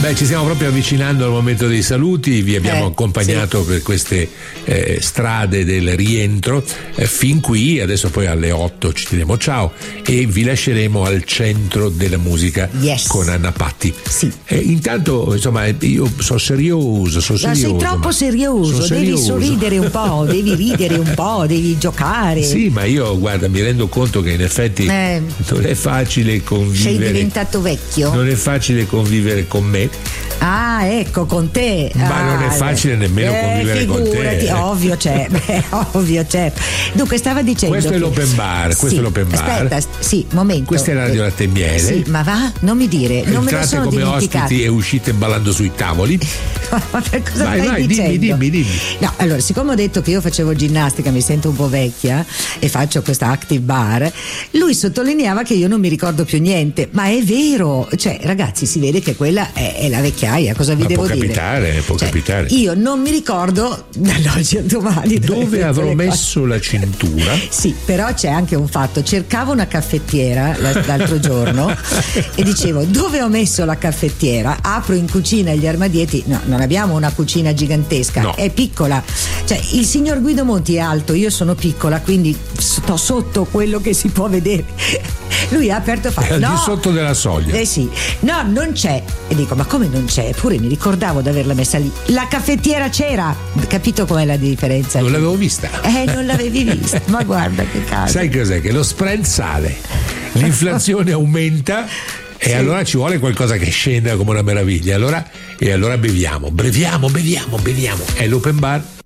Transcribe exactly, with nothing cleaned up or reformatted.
Beh, ci stiamo proprio avvicinando al momento dei saluti, vi abbiamo Eh, accompagnato sì. per queste eh, strade del rientro eh, fin qui, adesso poi alle otto ci diremo ciao e vi lasceremo al centro della musica Yes. con Anna Patti. Sì. Eh, intanto, insomma, io sono serioso, sono Ma serioso. sei troppo ma- serioso, sono devi serioso. sorridere un po', devi ridere un po', devi giocare. Sì, ma io guarda, mi rendo conto che in effetti Eh. non è facile Sei convivere. diventato vecchio? Non è facile convivere con me. Ah, ecco, con te. Ma Ah, non è facile nemmeno eh, convivere con te, figurati, eh. ovvio c'è, beh, ovvio c'è. Dunque stava dicendo Questo è che- l'open bar, questo Sì, è l'open bar. Aspetta, sì, momento. Questa è la Radio Eh, Latte e Miele. Sì, ma va? Non mi dire, non me lo Entrate sono come dimenticato. ospiti e uscite ballando sui tavoli. Ma per cosa Vai, stai vai, dimmi, dicendo? dimmi, dimmi. No, allora, siccome ho detto che io facevo ginnastica, mi sento un po' vecchia e faccio questa active bar, lui sottolineava che io non mi ricordo più niente, ma è vero, cioè ragazzi, si vede che quella è, è la vecchiaia, cosa vi Ma devo può dire? capitare, può Cioè, capitare. Io non mi ricordo dall'oggi al domani Dove avrò le cose. messo la cintura? Sì, però c'è anche un fatto, cercavo una caffettiera l- l'altro giorno e dicevo dove ho messo la caffettiera, apro in cucina gli armadietti, no, non abbiamo una cucina gigantesca, No. è piccola, cioè il signor Guido Monti è alto, io sono piccola, quindi sto sotto quello che si può vedere. Lui ha aperto e fa È al no, di sotto della soglia. eh sì, no, non c'è. E dico, ma come non c'è? Eppure mi ricordavo di averla messa lì. La caffettiera c'era, capito com'è la differenza? Non l'avevo vista. Eh, non l'avevi vista, ma guarda che caso. Sai cos'è? Che lo spread sale, l'inflazione aumenta e Sì. allora ci vuole qualcosa che scenda come una meraviglia. Allora, e allora beviamo, beviamo, beviamo, beviamo. È l'open bar